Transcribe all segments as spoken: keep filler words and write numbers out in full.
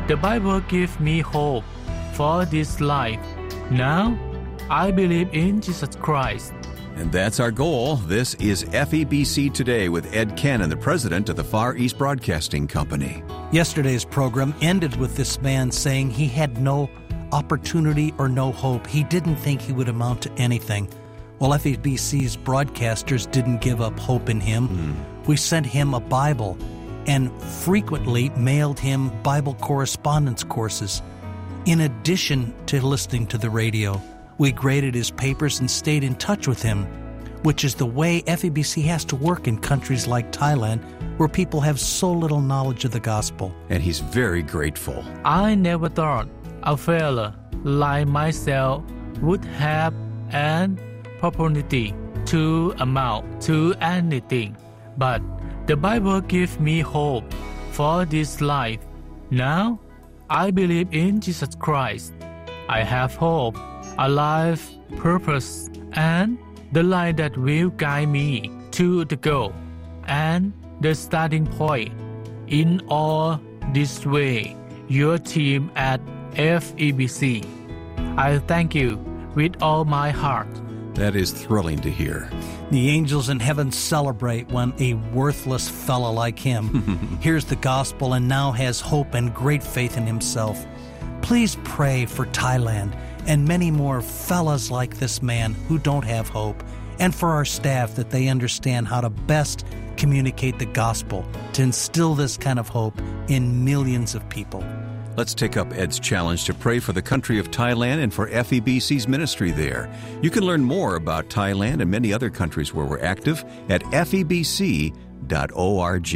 the Bible gives me hope for this life. Now, I believe in Jesus Christ. And that's our goal. This is F E B C Today with Ed Cannon, the president of the Far East Broadcasting Company. Yesterday's program ended with this man saying he had no opportunity or no hope. He didn't think he would amount to anything. Well, F E B C's broadcasters didn't give up hope in him. Mm. We sent him a Bible and frequently mailed him Bible correspondence courses. In addition to listening to the radio, we graded his papers and stayed in touch with him, which is the way F E B C has to work in countries like Thailand, where people have so little knowledge of the gospel. And he's very grateful. I never thought a fellow like myself would have an opportunity to amount to anything. But the Bible gives me hope for this life. Now, I believe in Jesus Christ. I have hope, a life purpose, and the light that will guide me to the goal and the starting point. In all this way, your team at F E B C, I thank you with all my heart. That is thrilling to hear. The angels in heaven celebrate when a worthless fellow like him hears the gospel and now has hope and great faith in himself. Please pray for Thailand and many more fellas like this man who don't have hope, and for our staff that they understand how to best communicate the gospel to instill this kind of hope in millions of people. Let's take up Ed's challenge to pray for the country of Thailand and for F E B C's ministry there. You can learn more about Thailand and many other countries where we're active at F E B C dot org.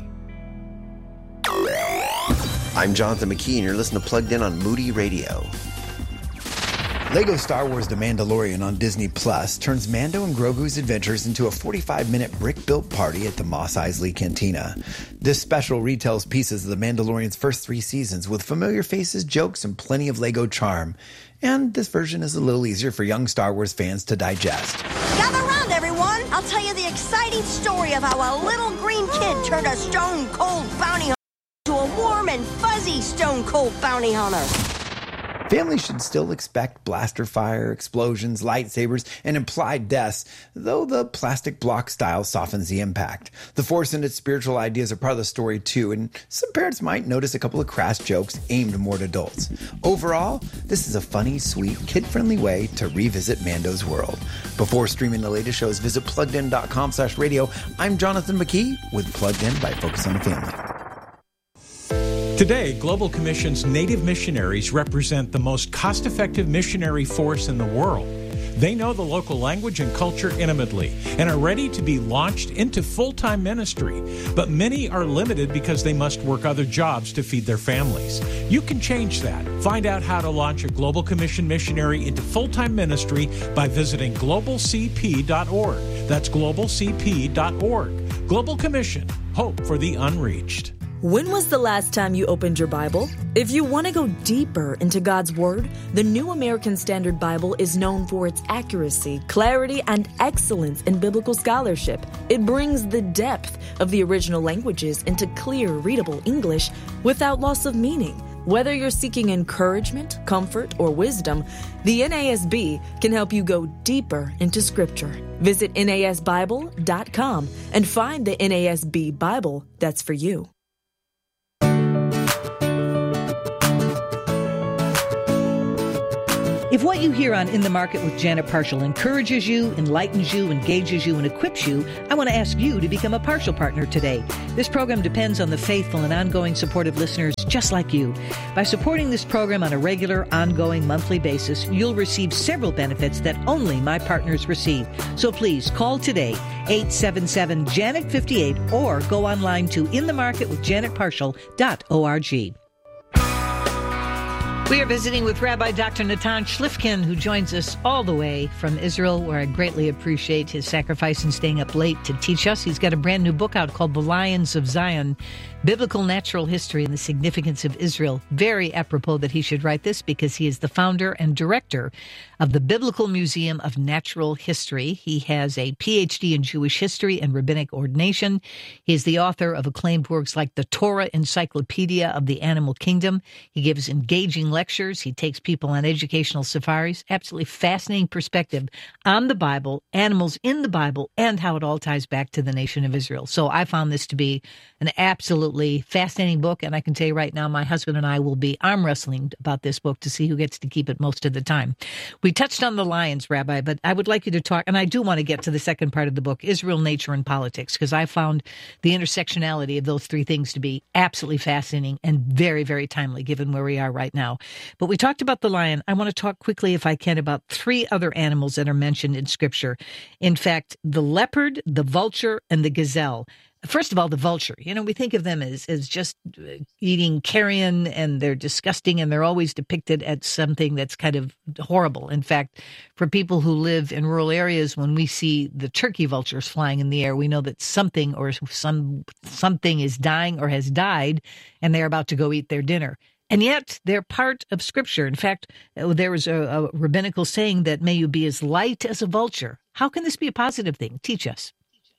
I'm Jonathan McKee, and you're listening to Plugged In on Moody Radio. Lego Star Wars The Mandalorian on Disney Plus turns Mando and Grogu's adventures into a forty-five minute brick-built party at the Mos Eisley Cantina. This special retells pieces of The Mandalorian's first three seasons with familiar faces, jokes, and plenty of Lego charm. And this version is a little easier for young Star Wars fans to digest. Gather round, everyone! I'll tell you the exciting story of how a little green kid turned a stone-cold bounty hunter into a warm and fuzzy stone-cold bounty hunter. Families should still expect blaster fire, explosions, lightsabers, and implied deaths, though the plastic block style softens the impact. The Force and its spiritual ideas are part of the story too, and some parents might notice a couple of crass jokes aimed more at adults. Overall, this is a funny, sweet, kid-friendly way to revisit Mando's world. Before streaming the latest shows, visit pluggedin dot com slash radio. I'm Jonathan McKee with Plugged In by Focus on the Family. Today, Global Commission's Native missionaries represent the most cost-effective missionary force in the world. They know the local language and culture intimately and are ready to be launched into full-time ministry. But many are limited because they must work other jobs to feed their families. You can change that. Find out how to launch a Global Commission missionary into full-time ministry by visiting global c p dot org. That's global c p dot org. Global Commission, hope for the unreached. When was the last time you opened your Bible? If you want to go deeper into God's Word, the New American Standard Bible is known for its accuracy, clarity, and excellence in biblical scholarship. It brings the depth of the original languages into clear, readable English without loss of meaning. Whether you're seeking encouragement, comfort, or wisdom, the N A S B can help you go deeper into Scripture. Visit N A S Bible dot com and find the N A S B Bible that's for you. If what you hear on In the Market with Janet Partial encourages you, enlightens you, engages you, and equips you, I want to ask you to become a Partial partner today. This program depends on the faithful and ongoing support of listeners just like you. By supporting this program on a regular, ongoing, monthly basis, you'll receive several benefits that only my partners receive. So please call today, eight seven seven, Janet fifty-eight, or go online to in the market with janet partial dot org. We are visiting with Rabbi Doctor Natan Shlifkin, who joins us all the way from Israel, where I greatly appreciate his sacrifice in staying up late to teach us. He's got a brand new book out called The Lions of Zion. Biblical Natural History and the Significance of Israel. Very apropos that he should write this because he is the founder and director of the Biblical Museum of Natural History. He has a P H D in Jewish history and rabbinic ordination. He is the author of acclaimed works like the Torah Encyclopedia of the Animal Kingdom. He gives engaging lectures. He takes people on educational safaris. Absolutely fascinating perspective on the Bible, animals in the Bible, and how it all ties back to the nation of Israel. So I found this to be an absolute fascinating book, and I can tell you right now, my husband and I will be arm wrestling about this book to see who gets to keep it most of the time. We touched on the lions, Rabbi, but I would like you to talk, and I do want to get to the second part of the book, Israel, Nature, and Politics, because I found the intersectionality of those three things to be absolutely fascinating and very, very timely given where we are right now. But we talked about the lion. I want to talk quickly, if I can, about three other animals that are mentioned in Scripture. In fact, the leopard, the vulture, and the gazelle. First of all, the vulture, you know, we think of them as, as just eating carrion, and they're disgusting, and they're always depicted as something that's kind of horrible. In fact, for people who live in rural areas, when we see the turkey vultures flying in the air, we know that something or some something is dying or has died, and they're about to go eat their dinner. And yet they're part of Scripture. In fact, there was a, a rabbinical saying that may you be as light as a vulture. How can this be a positive thing? Teach us.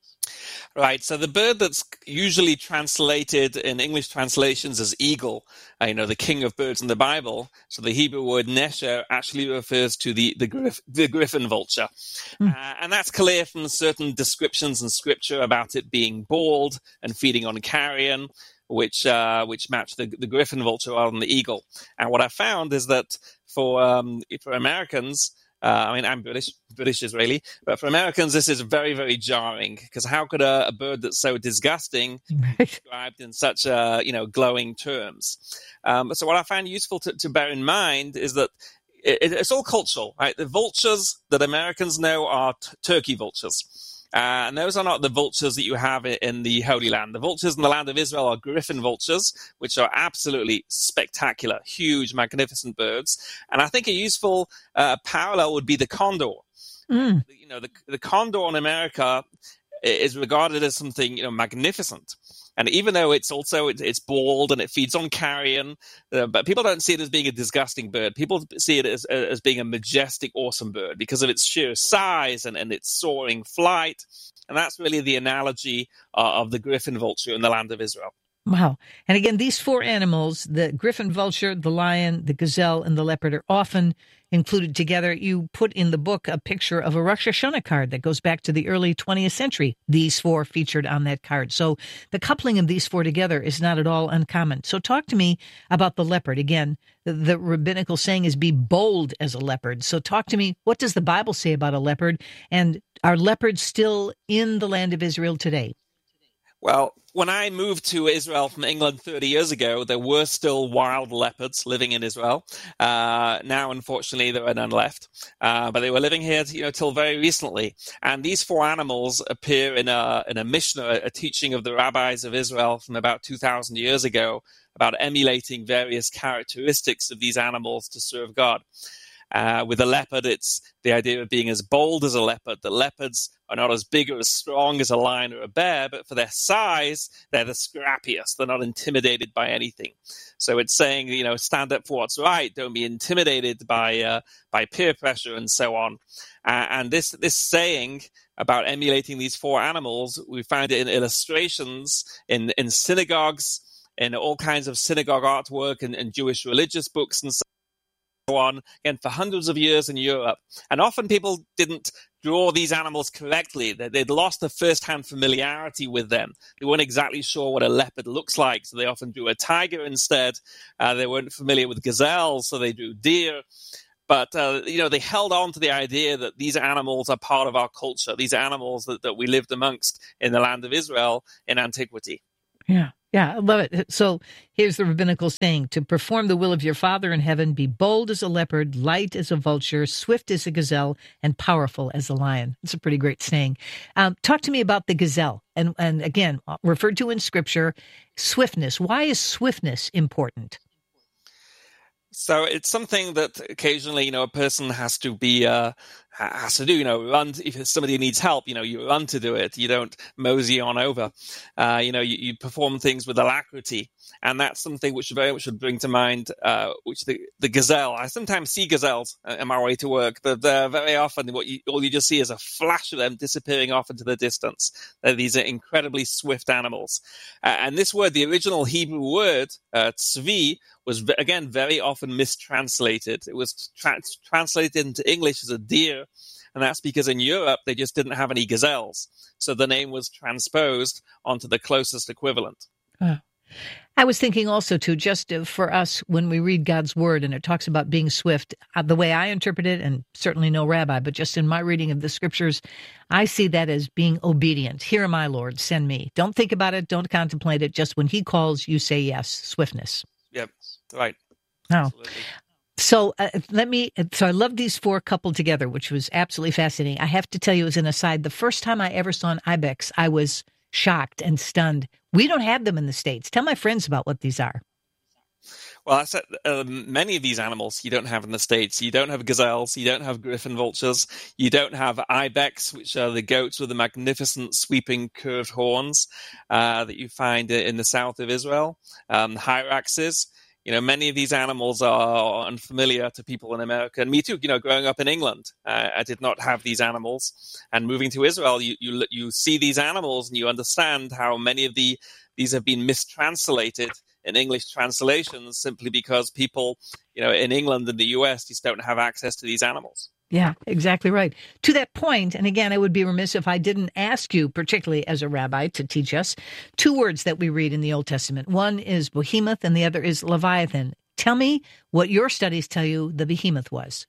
Right. So the bird that's usually translated in English translations as eagle, uh, you know, the king of birds in the Bible. So the Hebrew word nesher actually refers to the the, grif- the griffin vulture. Mm. Uh, and that's clear from certain descriptions in Scripture about it being bald and feeding on carrion, which uh, which match the, the griffin vulture rather than the eagle. And what I found is that for um, for Americans, Uh, I mean, I'm British, British Israeli, but for Americans, this is very, very jarring because how could a, a bird that's so disgusting be described in such, uh, you know, glowing terms? Um, so what I find useful to, to bear in mind is that it, it's all cultural, right? The vultures that Americans know are t- turkey vultures. Uh, and those are not the vultures that you have in the Holy Land. The vultures in the land of Israel are griffin vultures, which are absolutely spectacular, huge, magnificent birds. And I think a useful uh, parallel would be the condor. Mm. You know, the, the condor in America is regarded as something, you know, magnificent. And even though it's also, it, it's bald and it feeds on carrion, uh, but people don't see it as being a disgusting bird. People see it as, as being a majestic, awesome bird because of its sheer size and, and its soaring flight. And that's really the analogy uh, of the griffin vulture in the land of Israel. Wow. And again, these four animals, the griffin vulture, the lion, the gazelle, and the leopard, are often included together. You put in the book a picture of a Rosh Hashanah card that goes back to the early twentieth century. These four featured on that card. So the coupling of these four together is not at all uncommon. So talk to me about the leopard. Again, the, the rabbinical saying is be bold as a leopard. So talk to me, what does the Bible say about a leopard? And are leopards still in the land of Israel today? Well, when I moved to Israel from England thirty years ago, there were still wild leopards living in Israel. Uh, now, unfortunately, there are none left. Uh, but they were living here, you know, till very recently. And these four animals appear in a in a Mishnah, a teaching of the rabbis of Israel from about two thousand years ago, about emulating various characteristics of these animals to serve God. Uh, with a leopard, it's the idea of being as bold as a leopard. The leopards are not as big or as strong as a lion or a bear, but for their size, they're the scrappiest. They're not intimidated by anything. So it's saying, you know, stand up for what's right. Don't be intimidated by uh, by peer pressure and so on. Uh, and this this saying about emulating these four animals, we find it in illustrations in, in synagogues, in all kinds of synagogue artwork and, and Jewish religious books and so on, again, for hundreds of years in Europe. And often people didn't draw these animals correctly. They'd lost the first-hand familiarity with them. They weren't exactly sure what a leopard looks like, so they often drew a tiger instead. Uh, they weren't familiar with gazelles, so they drew deer. But, uh, you know, they held on to the idea that these animals are part of our culture, these animals that, that we lived amongst in the land of Israel in antiquity. Yeah. Yeah, I love it. So here's the rabbinical saying: to perform the will of your Father in heaven, be bold as a leopard, light as a vulture, swift as a gazelle, and powerful as a lion. It's a pretty great saying. Um, talk to me about the gazelle. And, and again, referred to in Scripture, swiftness. Why is swiftness important? So it's something that occasionally, you know, a person has to be uh, has to do. You know, run if somebody needs help. You know, you run to do it. You don't mosey on over. Uh, you know, you, you perform things with alacrity, and that's something which very much should bring to mind. Uh, which the the gazelle. I sometimes see gazelles on my way to work, but uh, very often what you all you just see is a flash of them disappearing off into the distance. Uh, these are incredibly swift animals, uh, and this word, the original Hebrew word uh, tzvi, was again very often mistranslated. It was tra- translated into English as a deer, and that's because in Europe they just didn't have any gazelles, so the name was transposed onto the closest equivalent. Oh. I was thinking also, too, just for us, when we read God's word and it talks about being swift, uh, the way I interpret it, and certainly no rabbi, but just in my reading of the scriptures, I see that as being obedient. Here am I, Lord, send me. Don't think about it. Don't contemplate it. Just when he calls, you say yes. Swiftness. Yep, right. Oh. Absolutely. So uh, let me, so I love these four coupled together, which was absolutely fascinating. I have to tell you as an aside, the first time I ever saw an ibex, I was shocked and stunned. We don't have them in the States. Tell my friends about what these are. Well, I said um, many of these animals you don't have in the States. You don't have gazelles. You don't have griffon vultures. You don't have ibex, which are the goats with the magnificent sweeping curved horns uh, that you find in the south of Israel. Um, hyraxes. You know, many of these animals are unfamiliar to people in America, and me too. You know, growing up in England, uh, I did not have these animals, and moving to Israel, you you you see these animals, and you understand how many of the these have been mistranslated in English translations simply because people, you know, in England and the U S just don't have access to these animals. Yeah, exactly right. To that point, and again, I would be remiss if I didn't ask you, particularly as a rabbi, to teach us two words that we read in the Old Testament. One is behemoth and the other is Leviathan. Tell me what your studies tell you the behemoth was.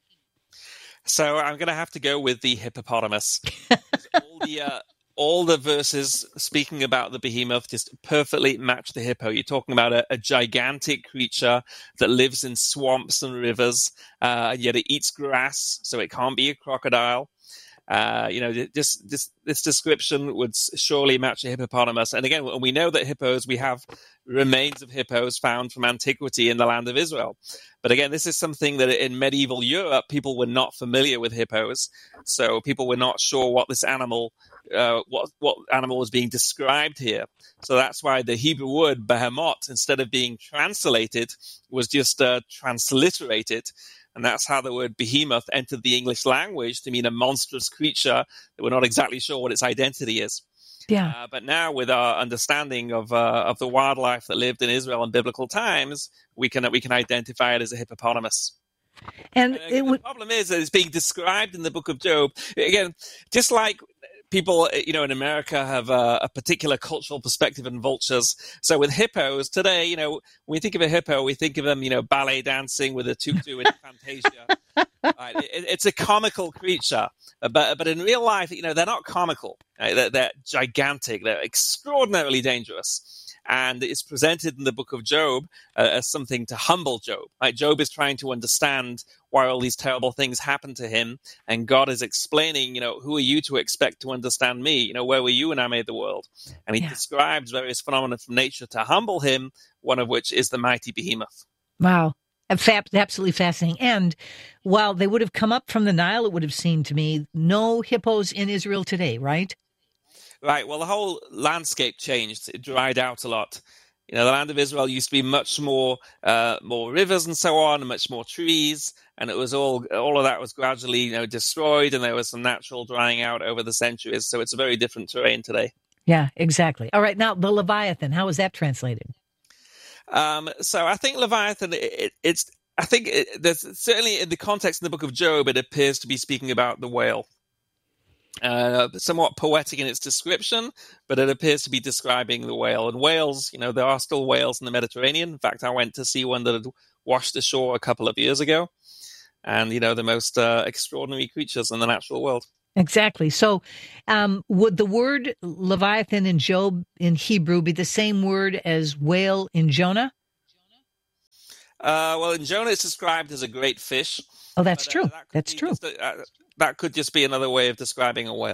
So I'm going to have to go with the hippopotamus. all the uh, all the verses speaking about the behemoth just perfectly match the hippo. You're talking about a, a gigantic creature that lives in swamps and rivers, uh, yet it eats grass, so it can't be a crocodile. Uh, you know, this, this this description would surely match a hippopotamus. And again, we know that hippos, we have remains of hippos found from antiquity in the land of Israel. But again, this is something that in medieval Europe, people were not familiar with hippos. So people were not sure what this animal, uh, what, what animal was being described here. So that's why the Hebrew word behemoth, instead of being translated, was just uh, transliterated. And that's how the word behemoth entered the English language to mean a monstrous creature that we're not exactly sure what its identity is. Yeah. Uh, but now, with our understanding of uh, of the wildlife that lived in Israel in biblical times, we can we can identify it as a hippopotamus. And uh, it the would... problem is that it's being described in the book of Job. Again, just like people, you know, in America have a, a particular cultural perspective on vultures. So with hippos today, you know, when we think of a hippo, we think of them, you know, ballet dancing with a tutu in Fantasia. Right? It, it's a comical creature, but but in real life, you know, they're not comical. Right? They're, they're gigantic. They're extraordinarily dangerous. And it's presented in the book of Job uh, as something to humble Job. Right? Job is trying to understand why all these terrible things happen to him, and God is explaining, you know, who are you to expect to understand me? You know, where were you when I made the world? And he yeah. describes various phenomena from nature to humble him, one of which is the mighty behemoth. Wow. Absolutely fascinating. And while they would have come up from the Nile, it would have seemed to me, no hippos in Israel today, right? Right. Well, the whole landscape changed. It dried out a lot. You know, the land of Israel used to be much more, uh, more rivers and so on, and much more trees. And it was all, all of that was gradually, you know, destroyed, and there was some natural drying out over the centuries. So it's a very different terrain today. Yeah, exactly. All right. Now, the Leviathan, how is that translated? Um, so I think Leviathan, it, it's, I think it, there's certainly in the context in the book of Job, it appears to be speaking about the whale. Uh, somewhat poetic in its description, but it appears to be describing the whale. And whales, you know, there are still whales in the Mediterranean. In fact, I went to see one that had washed ashore a couple of years ago. And, you know, the most uh, extraordinary creatures in the natural world. Exactly. So um, would the word Leviathan in Job in Hebrew be the same word as whale in Jonah? Uh, well, in Jonah, it's described as a great fish. Oh, that's but, true. Uh, that that's true. Just, uh, that could just be another way of describing a whale.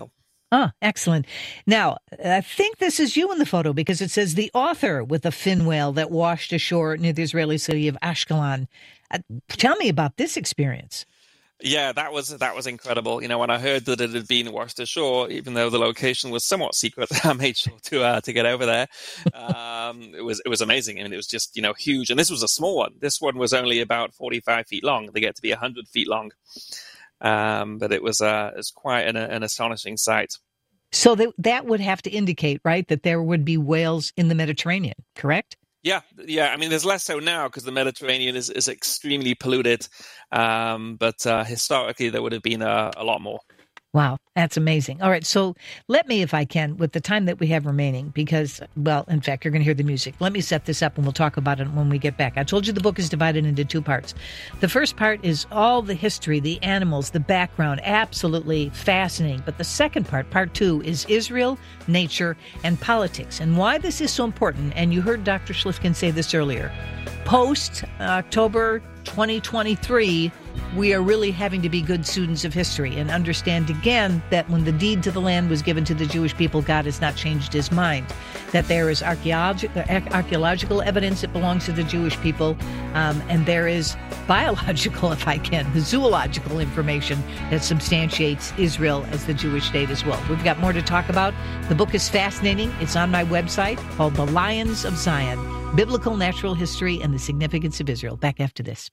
Oh, excellent. Now, I think this is you in the photo because it says the author with the fin whale that washed ashore near the Israeli city of Ashkelon. Uh, tell me about this experience. Yeah, that was that was incredible. You know, when I heard that it had been washed ashore, even though the location was somewhat secret, I made sure to uh, to get over there. Um, it was it was amazing. I mean, it was just, you know, huge. And this was a small one. This one was only about forty-five feet long. They get to be one hundred feet long. Um, but it was uh, it was quite an, an astonishing sight. So that that would have to indicate, right, that there would be whales in the Mediterranean, correct? Yeah, yeah. I mean, there's less so now because the Mediterranean is, is extremely polluted. Um, but uh, historically, there would have been a, a lot more. Wow, that's amazing. All right, so let me, if I can, with the time that we have remaining, because, well, in fact, you're going to hear the music. Let me set this up and we'll talk about it when we get back. I told you the book is divided into two parts. The first part is all the history, the animals, the background, absolutely fascinating. But the second part, part two, is Israel, nature, and politics, and why this is so important. And you heard Doctor Schlifkin say this earlier. Post-October twenty twenty-three, we are really having to be good students of history and understand again that when the deed to the land was given to the Jewish people, God has not changed his mind, that there is archaeological, archaeological evidence that belongs to the Jewish people, um, and there is biological, if I can, the zoological information that substantiates Israel as the Jewish state as well. We've got more to talk about. The book is fascinating. It's on my website called The Lions of Zion, Biblical Natural History and the Significance of Israel. Back after this.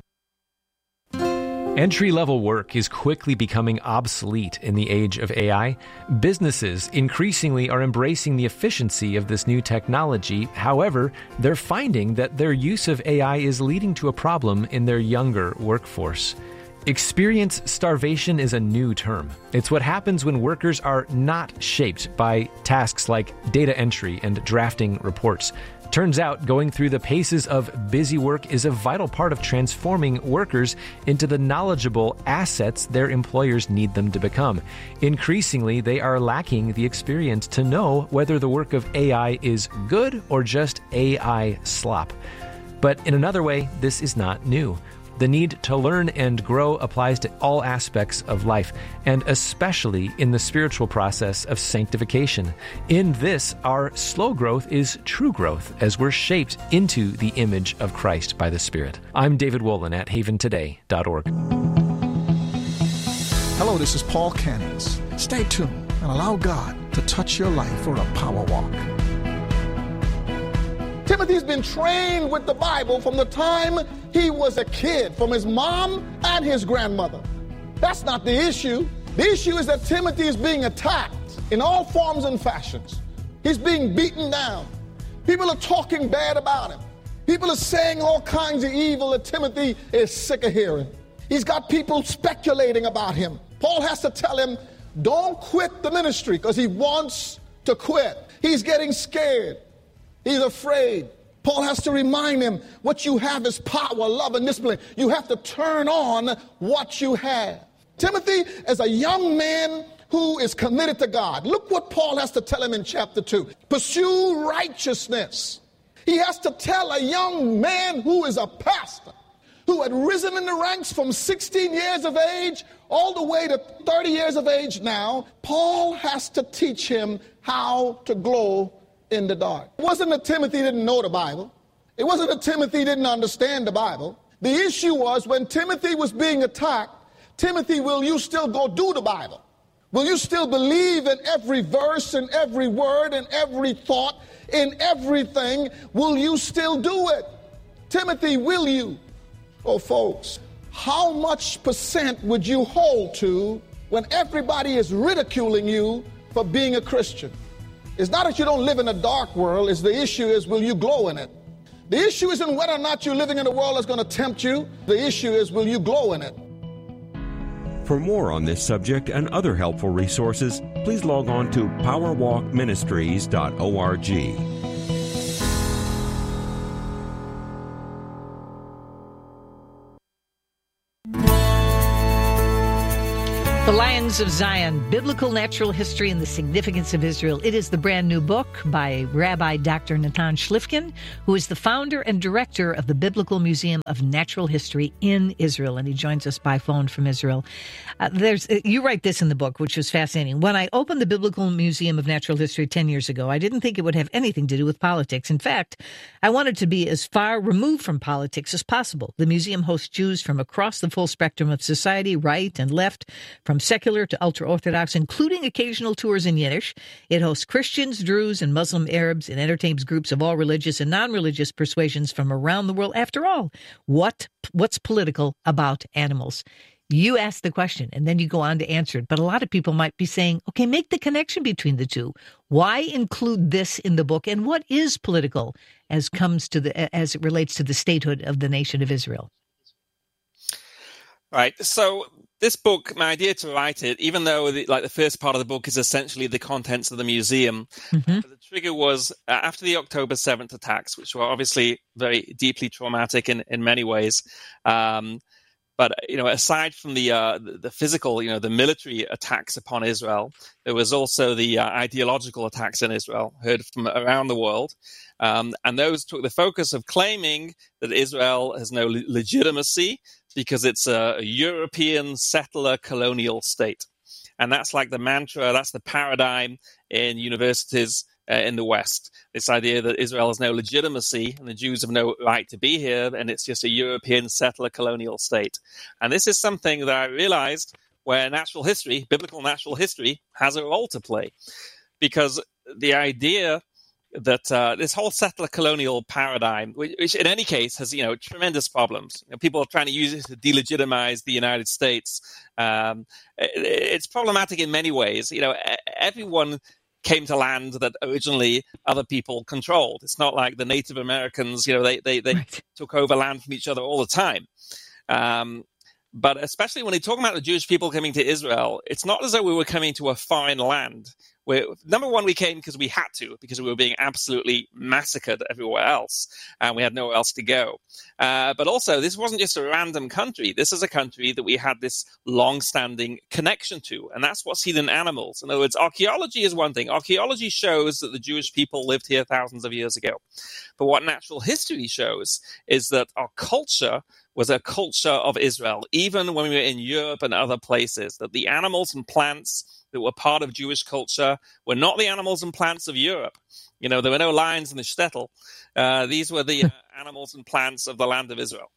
Entry-level work is quickly becoming obsolete in the age of A I. Businesses increasingly are embracing the efficiency of this new technology. However, they're finding that their use of A I is leading to a problem in their younger workforce. Experience starvation is a new term. It's what happens when workers are not shaped by tasks like data entry and drafting reports. Turns out going through the paces of busy work is a vital part of transforming workers into the knowledgeable assets their employers need them to become. Increasingly, they are lacking the experience to know whether the work of A I is good or just A I slop. But in another way, this is not new. The need to learn and grow applies to all aspects of life, and especially in the spiritual process of sanctification. In this, our slow growth is true growth as we're shaped into the image of Christ by the Spirit. I'm David Wolin at haven today dot org. Hello, this is Paul Cannons. Stay tuned and allow God to touch your life for a power walk. Timothy's been trained with the Bible from the time he was a kid, from his mom and his grandmother. That's not the issue. The issue is that Timothy is being attacked in all forms and fashions. He's being beaten down. People are talking bad about him. People are saying all kinds of evil that Timothy is sick of hearing. He's got people speculating about him. Paul has to tell him, don't quit the ministry, because he wants to quit. He's getting scared. He's afraid. Paul has to remind him, what you have is power, love, and discipline. You have to turn on what you have. Timothy, as a young man who is committed to God, look what Paul has to tell him in chapter two. Pursue righteousness. He has to tell a young man who is a pastor, who had risen in the ranks from sixteen years of age all the way to thirty years of age now. Paul has to teach him how to glow in the dark. It wasn't that Timothy didn't know the Bible. It wasn't that Timothy didn't understand the Bible. The issue was when Timothy was being attacked, Timothy, will you still go do the Bible? Will you still believe in every verse and every word and every thought, in everything? Will you still do it? Timothy, will you? Oh, folks, how much percent would you hold to when everybody is ridiculing you for being a Christian? It's not that you don't live in a dark world. It's the issue is, will you glow in it? The issue isn't whether or not you're living in a world that's going to tempt you. The issue is, will you glow in it? For more on this subject and other helpful resources, please log on to power walk ministries dot org. The Lions of Zion, Biblical Natural History and the Significance of Israel. It is the brand new book by Rabbi Doctor Natan Shlifkin, who is the founder and director of the Biblical Museum of Natural History in Israel, and he joins us by phone from Israel. Uh, there's you write this in the book, which was fascinating. When I opened the Biblical Museum of Natural History ten years ago, I didn't think it would have anything to do with politics. In fact, I wanted to be as far removed from politics as possible. The museum hosts Jews from across the full spectrum of society, right and left, from secular to ultra-Orthodox, including occasional tours in Yiddish. It hosts Christians, Druze, and Muslim Arabs. It entertains groups of all religious and non-religious persuasions from around the world. After all, what what's political about animals? You ask the question, and then you go on to answer it. But a lot of people might be saying, okay, make the connection between the two. Why include this in the book? And what is political as comes to the as it relates to the statehood of the nation of Israel? Right. So this book, my idea to write it, even though the, like the first part of the book is essentially the contents of the museum, mm-hmm. the trigger was uh, after the October seventh attacks, which were obviously very deeply traumatic in, in many ways. Um, but, you know, aside from the, uh, the the physical, you know, the military attacks upon Israel, there was also the uh, ideological attacks in Israel heard from around the world. Um, and those took the focus of claiming that Israel has no le- legitimacy because it's a, a European settler colonial state. And that's like the mantra, that's the paradigm in universities uh, in the West. This idea that Israel has no legitimacy and the Jews have no right to be here, and it's just a European settler colonial state. And this is something that I realized where natural history, biblical natural history, has a role to play. Because the idea that uh, this whole settler colonial paradigm, which, which in any case has, you know, tremendous problems. You know, people are trying to use it to delegitimize the United States. Um, it, it's problematic in many ways. You know, everyone came to land that originally other people controlled. It's not like the Native Americans, you know, they they, they right. took over land from each other all the time. Um, but especially when you're talking about the Jewish people coming to Israel, it's not as though we were coming to a foreign land. We're, number one, we came because we had to, because we were being absolutely massacred everywhere else, and we had nowhere else to go. Uh, but also, this wasn't just a random country. This is a country that we had this long-standing connection to, and that's what's seen in animals. In other words, archaeology is one thing. Archaeology shows that the Jewish people lived here thousands of years ago. But what natural history shows is that our culture was a culture of Israel, even when we were in Europe and other places, that the animals and plants that were part of Jewish culture were not the animals and plants of Europe. You know, there were no lions in the shtetl. Uh, these were the uh, animals and plants of the land of Israel.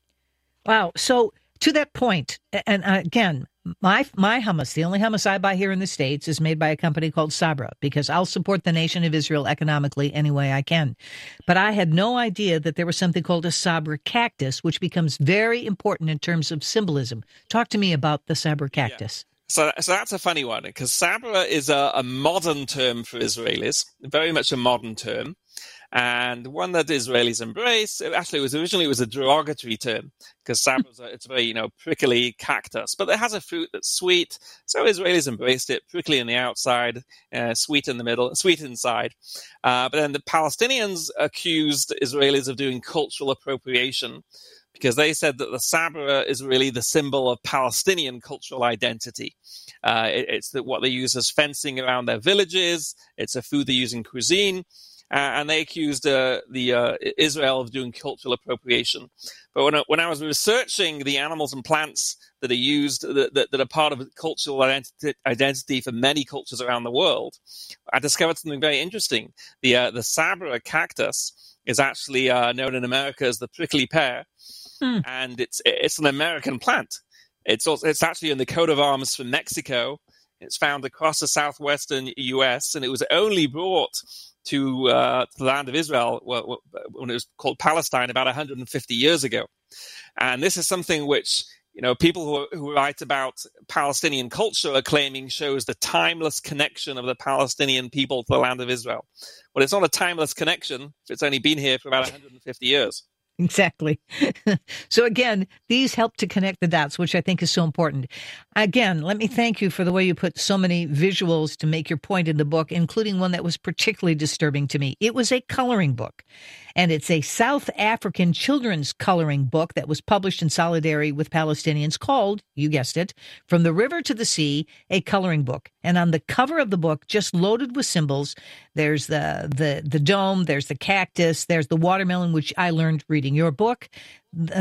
Wow. So to that point, and again, my my hummus, the only hummus I buy here in the States, is made by a company called Sabra, because I'll support the nation of Israel economically any way I can. But I had no idea that there was something called a Sabra cactus, which becomes very important in terms of symbolism. Talk to me about the Sabra cactus. Yeah. So, so that's a funny one, because Sabra is a, a modern term for Israelis, very much a modern term, and one that Israelis embrace. It actually, it was originally it was a derogatory term, because Sabra is a, it's a very, you know, prickly cactus, but it has a fruit that's sweet, so Israelis embraced it, prickly on the outside, uh, sweet in the middle, sweet inside. Uh, but then the Palestinians accused Israelis of doing cultural appropriation, because they said that the Sabra is really the symbol of Palestinian cultural identity. Uh, it, it's the, what they use as fencing around their villages. It's a food they use in cuisine. Uh, and they accused uh, the uh, Israel of doing cultural appropriation. But when I, when I was researching the animals and plants that are used, that, that, that are part of cultural identity, identity for many cultures around the world, I discovered something very interesting. The, uh, the Sabra cactus is actually uh, known in America as the prickly pear. Hmm. And it's it's an American plant. It's also, it's actually in the coat of arms for Mexico. It's found across the southwestern U S, and it was only brought to, uh, to the land of Israel when it was called Palestine about one hundred fifty years ago. And this is something which, you know, people who, who write about Palestinian culture are claiming shows the timeless connection of the Palestinian people to the land of Israel. Well, it's not a timeless connection if it's only been here for about one hundred fifty years. Exactly. So again, these help to connect the dots, which I think is so important. Again, let me thank you for the way you put so many visuals to make your point in the book, including one that was particularly disturbing to me. It was a coloring book. And it's a South African children's coloring book that was published in solidarity with Palestinians called, you guessed it, From the River to the Sea, a coloring book. And on the cover of the book, just loaded with symbols, there's the, the, the dome, there's the cactus, there's the watermelon, which I learned reading your book.